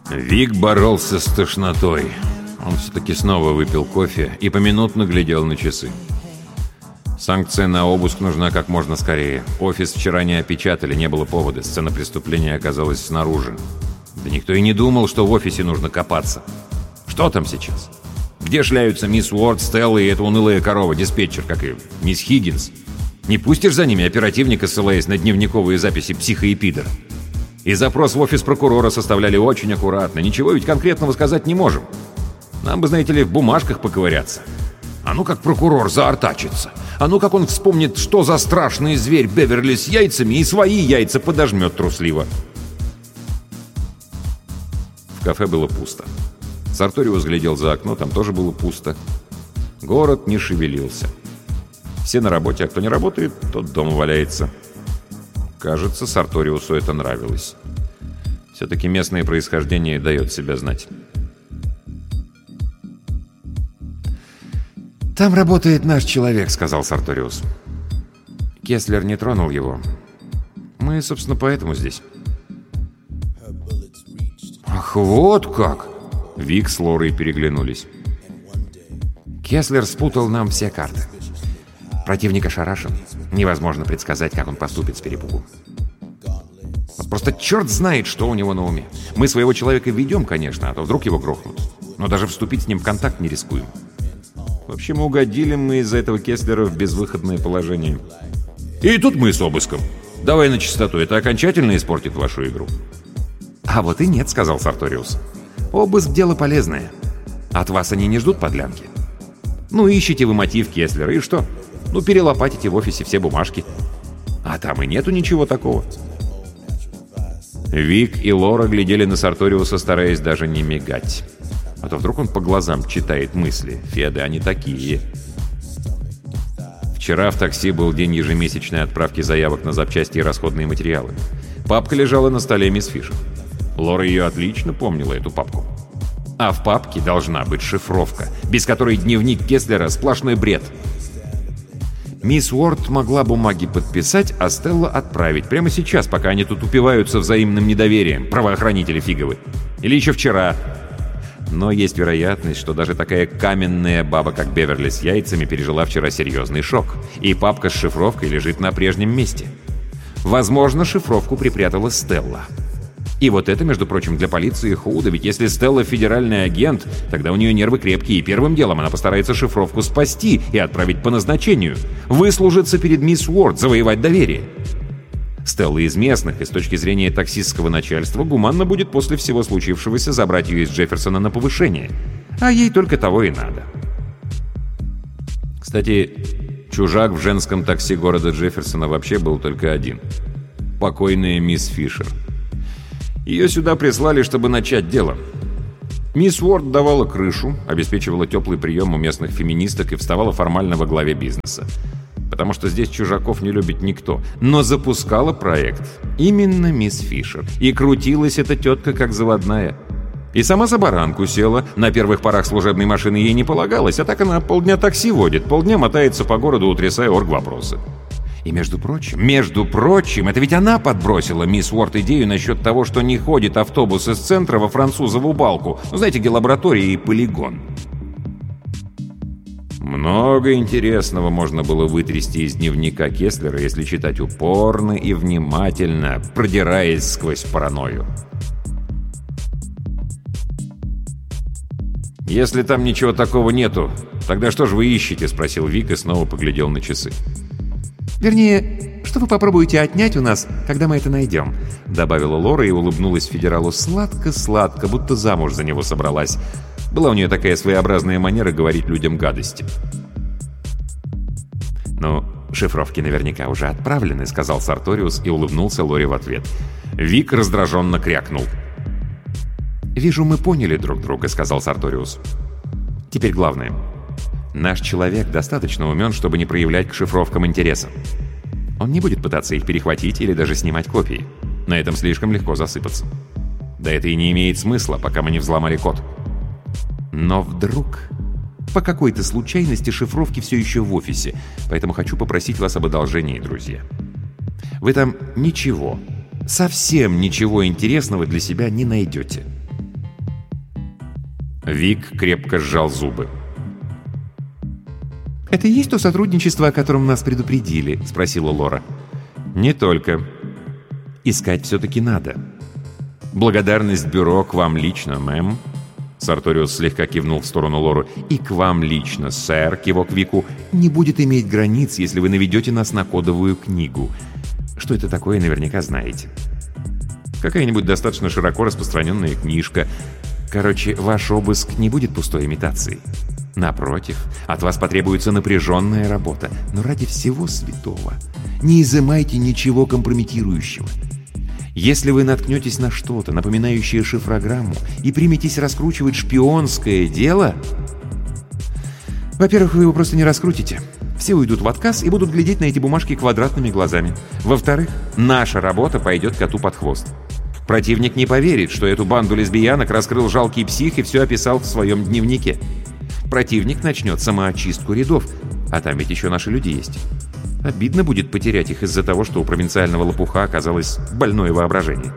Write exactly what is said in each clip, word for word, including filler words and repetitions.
Вик боролся с тошнотой. Он все-таки снова выпил кофе и поминутно глядел на часы. Санкция на обыск нужна как можно скорее. Офис вчера не опечатали, не было повода. Сцена преступления оказалась снаружи. Да никто и не думал, что в офисе нужно копаться. Что там сейчас? Где шляются мисс Уорд, Стелла и эта унылая корова, диспетчер, как и мисс Хиггинс? Не пустишь за ними оперативника, ссылаясь на дневниковые записи психа и пидора? И запрос в офис прокурора составляли очень аккуратно. Ничего ведь конкретного сказать не можем. Нам бы, знаете ли, в бумажках поковыряться. А ну как прокурор заортачится. А ну как он вспомнит, что за страшный зверь Беверли с яйцами и свои яйца подожмет трусливо. В кафе было пусто. Сарториус глядел за окно, там тоже было пусто. Город не шевелился. Все на работе, а кто не работает, тот дома валяется. Кажется, Сарториусу это нравилось. Все-таки местное происхождение дает себя знать. «Там работает наш человек», — сказал Сарториус. «Кеслер не тронул его. Мы, собственно, поэтому здесь». «Ах, вот как!» Вик с Лорой переглянулись. «Кеслер спутал нам все карты. Противник ошарашен. Невозможно предсказать, как он поступит с перепугу. Вот просто черт знает, что у него на уме. Мы своего человека ведем, конечно, а то вдруг его грохнут. Но даже вступить с ним в контакт не рискуем. В общем, угодили мы из-за этого Кеслера в безвыходное положение. И тут мы с обыском. Давай на чистоту, это окончательно испортит вашу игру». «А вот и нет», — сказал Сарториус. «Обыск — дело полезное. От вас они не ждут подлянки. Ну, ищите вы мотив Кеслера, и что? Ну, перелопатите в офисе все бумажки. А там и нету ничего такого». Вик и Лора глядели на Сарториуса, стараясь даже не мигать. А то вдруг он по глазам читает мысли. Феды, они такие. Вчера в такси был день ежемесячной отправки заявок на запчасти и расходные материалы. Папка лежала на столе мисс Фишер. Лора ее отлично помнила, эту папку. А в папке должна быть шифровка, без которой дневник Кеслера — сплошной бред. Мисс Уорд могла бумаги подписать, а Стелла отправить. Прямо сейчас, пока они тут упиваются взаимным недоверием, правоохранители фиговы. Или еще вчера. Но есть вероятность, что даже такая каменная баба, как Беверли с яйцами, пережила вчера серьезный шок. И папка с шифровкой лежит на прежнем месте. Возможно, шифровку припрятала Стелла. И вот это, между прочим, для полиции худо, ведь если Стелла федеральный агент, тогда у нее нервы крепкие, и первым делом она постарается шифровку спасти и отправить по назначению, выслужиться перед мисс Уорд, завоевать доверие. Стелла из местных, и с точки зрения таксистского начальства, гуманно будет после всего случившегося забрать ее из Джефферсона на повышение. А ей только того и надо. Кстати, чужак в женском такси города Джефферсона вообще был только один. Покойная мисс Фишер. Ее сюда прислали, чтобы начать дело. Мисс Уорд давала крышу, обеспечивала теплый прием у местных феминисток и вставала формально во главе бизнеса. Потому что здесь чужаков не любит никто. Но запускала проект именно мисс Фишер. И крутилась эта тетка как заводная. И сама за баранку села. На первых порах служебной машины ей не полагалось, а так она полдня такси водит, полдня мотается по городу, утрясая оргвопросы. И между прочим, между прочим, это ведь она подбросила мисс Уорд идею насчет того, что не ходит автобус из центра во Французову балку. Ну, знаете, где лаборатория и полигон. Много интересного можно было вытрясти из дневника Кеслера, если читать упорно и внимательно, продираясь сквозь паранойю. «Если там ничего такого нету, тогда что же вы ищете?» — спросил Вик и снова поглядел на часы. «Вернее, что вы попробуете отнять у нас, когда мы это найдем», — добавила Лора и улыбнулась федералу сладко-сладко, будто замуж за него собралась. Была у нее такая своеобразная манера говорить людям гадости. «Ну, шифровки наверняка уже отправлены», — сказал Сарториус и улыбнулся Лоре в ответ. Вик раздраженно крякнул. «Вижу, мы поняли друг друга», — сказал Сарториус. «Теперь главное. Наш человек достаточно умен, чтобы не проявлять к шифровкам интереса. Он не будет пытаться их перехватить или даже снимать копии. На этом слишком легко засыпаться. Да это и не имеет смысла, пока мы не взломали код. Но вдруг, по какой-то случайности, шифровки все еще в офисе, поэтому хочу попросить вас об одолжении, друзья. Вы там ничего, совсем ничего интересного для себя не найдете. Вик крепко сжал зубы. «Это и есть то сотрудничество, о котором нас предупредили?» — спросила Лора. «Не только. Искать все-таки надо». «Благодарность бюро к вам лично, мэм». Сарториус слегка кивнул в сторону Лоры. «И к вам лично, сэр», — кивок Вику, — «не будет иметь границ, если вы наведете нас на кодовую книгу. Что это такое, наверняка знаете». «Какая-нибудь достаточно широко распространенная книжка. Короче, ваш обыск не будет пустой имитацией. Напротив, от вас потребуется напряженная работа. Но ради всего святого не изымайте ничего компрометирующего. Если вы наткнетесь на что-то, напоминающее шифрограмму, и приметесь раскручивать шпионское дело... Во-первых, вы его просто не раскрутите. Все уйдут в отказ и будут глядеть на эти бумажки квадратными глазами. Во-вторых, наша работа пойдет коту под хвост. Противник не поверит, что эту банду лесбиянок раскрыл жалкий псих и все описал в своем дневнике. Противник начнет самоочистку рядов, а там ведь еще наши люди есть. Обидно будет потерять их из-за того, что у провинциального лопуха оказалось больное воображение».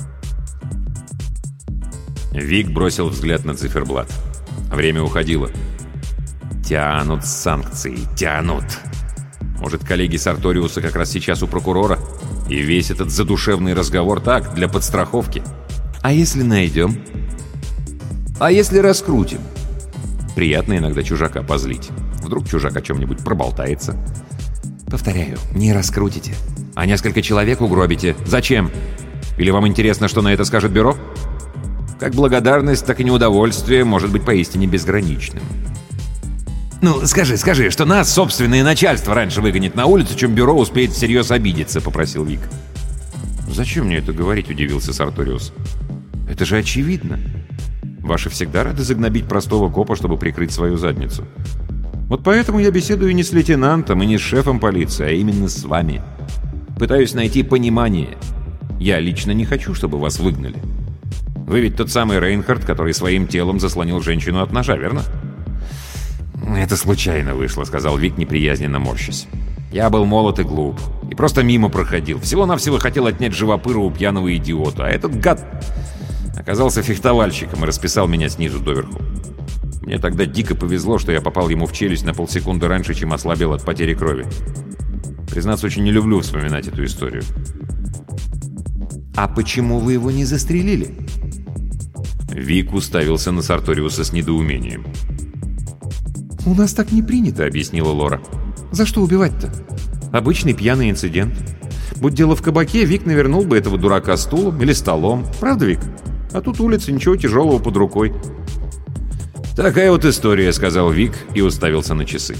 Вик бросил взгляд на циферблат. Время уходило. Тянут санкции, тянут. Может, коллеги Сарториуса как раз сейчас у прокурора? И весь этот задушевный разговор так, для подстраховки. «А если найдем?» «А если раскрутим?» Приятно иногда чужака позлить. Вдруг чужак о чем-нибудь проболтается. «Повторяю, не раскрутите. А несколько человек угробите. Зачем? Или вам интересно, что на это скажет бюро? Как благодарность, так и неудовольствие может быть поистине безграничным». «Ну, скажи, скажи, что нас собственное начальство раньше выгонит на улицу, чем бюро успеет всерьез обидеться», — попросил Вик. «Зачем мне это говорить?» — удивился Сарториус. «Это же очевидно. Ваши всегда рады загнобить простого копа, чтобы прикрыть свою задницу. Вот поэтому я беседую не с лейтенантом и не с шефом полиции, а именно с вами. Пытаюсь найти понимание. Я лично не хочу, чтобы вас выгнали. Вы ведь тот самый Рейнхард, который своим телом заслонил женщину от ножа, верно?» «Это случайно вышло», — сказал Вик, неприязненно морщась. «Я был молод и глуп. И просто мимо проходил. Всего-навсего хотел отнять живопыру у пьяного идиота. А этот гад оказался фехтовальщиком и расписал меня снизу доверху. Мне тогда дико повезло, что я попал ему в челюсть на полсекунды раньше, чем ослабел от потери крови. Признаться, очень не люблю вспоминать эту историю». «А почему вы его не застрелили?» Вик уставился на Сарториуса с недоумением. «У нас так не принято», — объяснила Лора. «За что убивать-то? Обычный пьяный инцидент. Будь дело в кабаке, Вик навернул бы этого дурака стулом или столом. Правда, Вик? А тут улица, ничего тяжелого под рукой». «Такая вот история», — сказал Вик и уставился на часы.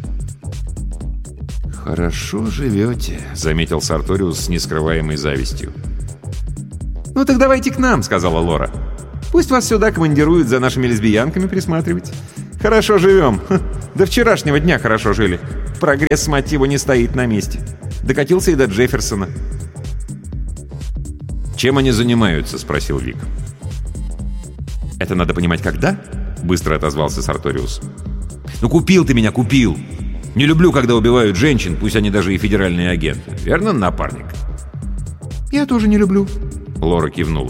«Хорошо живете», — заметил Сарториус с нескрываемой завистью. «Ну так давайте к нам», — сказала Лора. «Пусть вас сюда командируют за нашими лесбиянками присматривать. Хорошо живем. Ха, до вчерашнего дня хорошо жили. Прогресс, мать его, не стоит на месте. Докатился и до Джефферсона». «Чем они занимаются?» — спросил Вик. «Это надо понимать, когда?» — быстро отозвался Сарториус. «Ну купил ты меня, купил! Не люблю, когда убивают женщин, пусть они даже и федеральные агенты. Верно, напарник?» «Я тоже не люблю», — Лора кивнула.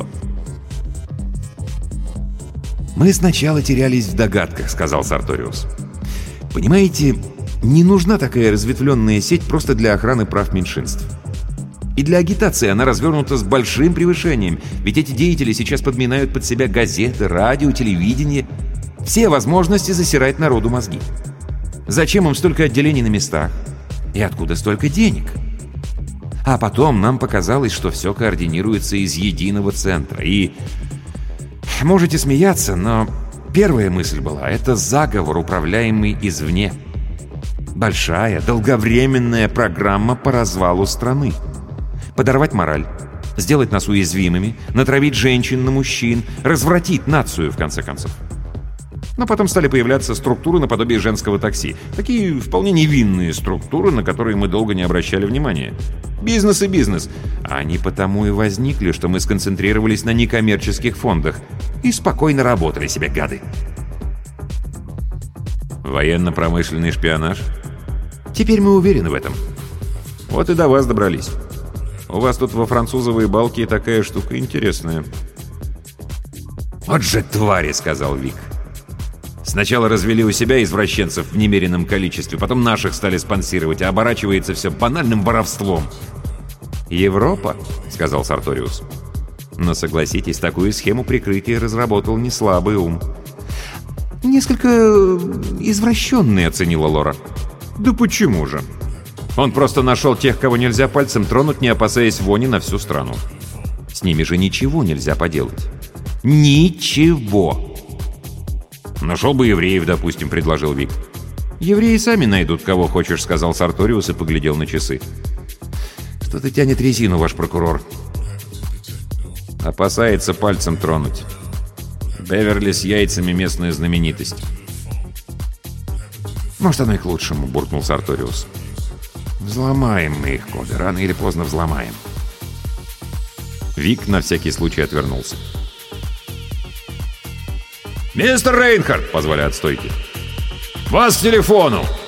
«Мы сначала терялись в догадках», — сказал Сарториус. «Понимаете, не нужна такая разветвленная сеть просто для охраны прав меньшинств. И для агитации она развернута с большим превышением, ведь эти деятели сейчас подминают под себя газеты, радио, телевидение. Все возможности засирать народу мозги. Зачем им столько отделений на местах? И откуда столько денег? А потом нам показалось, что все координируется из единого центра. И... можете смеяться, но первая мысль была — это заговор, управляемый извне. Большая, долговременная программа по развалу страны. Подорвать мораль, сделать нас уязвимыми, натравить женщин на мужчин, развратить нацию, в конце концов. Но потом стали появляться структуры наподобие женского такси. Такие вполне невинные структуры, на которые мы долго не обращали внимания. Бизнес и бизнес. А они потому и возникли, что мы сконцентрировались на некоммерческих фондах и спокойно работали себе, гады. Военно-промышленный шпионаж? Теперь мы уверены в этом. Вот и до вас добрались. У вас тут во французовой балке такая штука интересная. «Вот же твари!» — сказал Вик. Сначала развели у себя извращенцев в немеренном количестве, потом наших стали спонсировать, а оборачивается все банальным воровством. «Европа», — сказал Сарториус. «Но согласитесь, такую схему прикрытия разработал не слабый ум». «Несколько извращенный», — оценила Лора. «Да почему же? Он просто нашел тех, кого нельзя пальцем тронуть, не опасаясь вони на всю страну. С ними же ничего нельзя поделать. Ничего!» «Нашел бы евреев, допустим», — предложил Вик. «Евреи сами найдут, кого хочешь», — сказал Сарториус и поглядел на часы. «Что-то тянет резину, ваш прокурор». «Опасается пальцем тронуть. Беверли с яйцами — местная знаменитость». «Может, оно и к лучшему», — буркнул Сарториус. «Взломаем мы их коды, рано или поздно взломаем». Вик на всякий случай отвернулся. «Мистер Рейнхард!» — позвали от стойки. «Вас к телефону!»